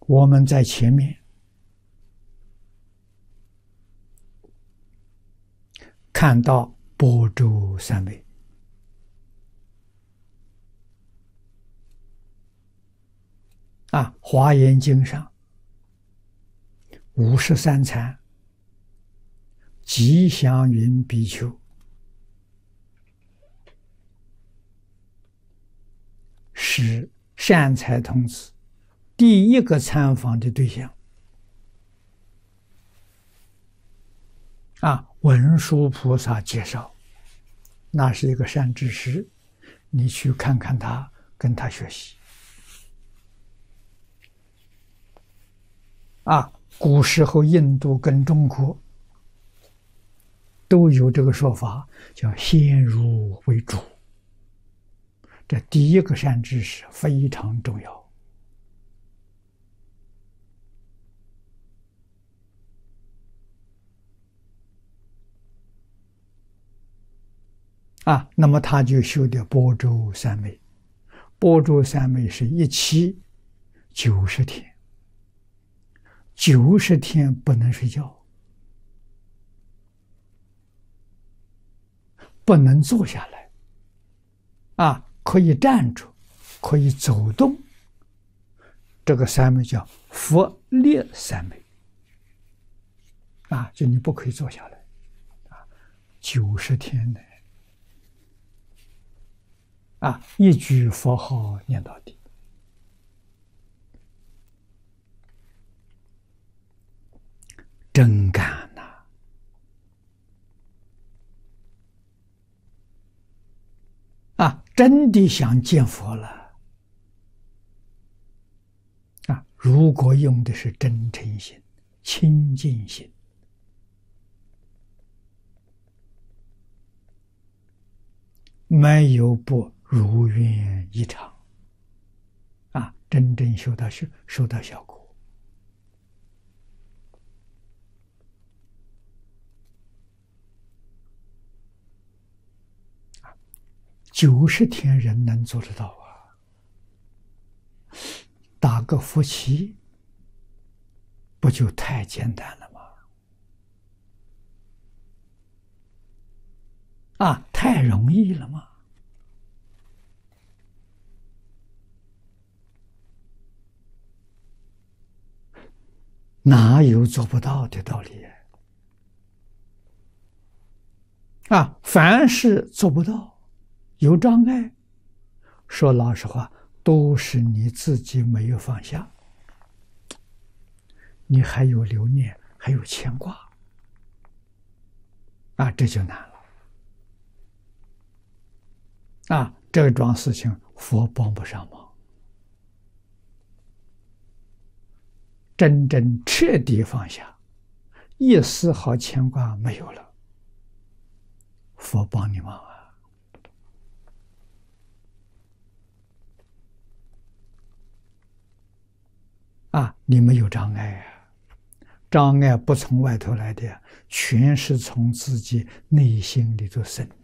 我们在前面看到般舟三昧，华严经上53参吉祥云比丘是善财童子第一个参访的对象。文殊菩萨介绍，那是一个善知识，你去看看他，跟他学习。古时候印度跟中国都有这个说法，叫先入为主。这第一个善知识非常重要。那么他就修的般舟三昧。般舟三昧是一期90天，90天不能睡觉，不能坐下来，可以站着，可以走动。这个三昧叫佛列三昧，就你不可以坐下来，90天呢。一句佛号念到底，真干呐！真的想见佛了如果用的是真诚心、清净心，没有不如愿以偿真正收到效果。90天人能做得到打个佛七，不就太简单了吗？太容易了吗？哪有做不到的道理凡是做不到，有障碍，说老实话，都是你自己没有放下，你还有留念，还有牵挂这就难了这桩事情佛帮不上忙。真正彻底放下，一丝毫牵挂没有了，佛帮你忙你没有障碍障碍不从外头来的，全是从自己内心里头生的。